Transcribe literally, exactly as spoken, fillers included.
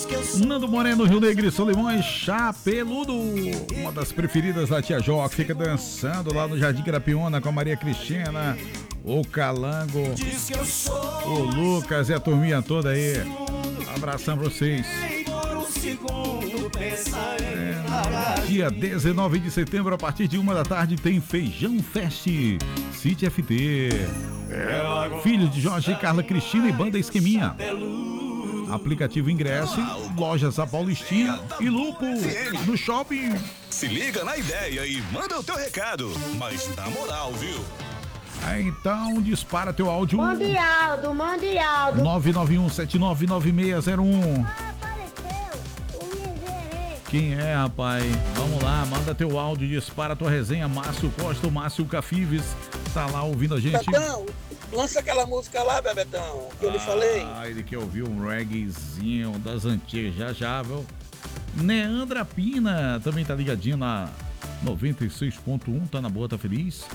Nando Moreno, Rio Negro e Solimões, Chapeludo. Uma das preferidas da tia Jó, que fica dançando lá no Jardim Carapiona com a Maria Cristina, o Calango, o Lucas e a turminha toda aí. Abração pra vocês. É, dia dezenove de setembro, a partir de uma da tarde, tem Feijão Fest City F T. Filho de Jorge, Carla Cristina e Banda Esqueminha. Aplicativo Ingresso, Lojas A Paulistinha e Lupo no shopping. Se liga na ideia e manda o teu recado, mas na moral, viu? Então dispara teu áudio. Mande Aldo, mande Aldo. nove nove um sete nove nove seis zero um. Quem é, rapaz? Vamos lá, manda teu áudio, dispara tua resenha. Márcio Costa, o Márcio Cafives, tá lá ouvindo a gente. Betão, lança aquela música lá, Bebetão, que eu ah, lhe falei. Ah, ele quer ouvir um reggaezinho das antigas, já já, viu? Neandra Pina também tá ligadinho na noventa e seis ponto um, tá na boa, tá feliz.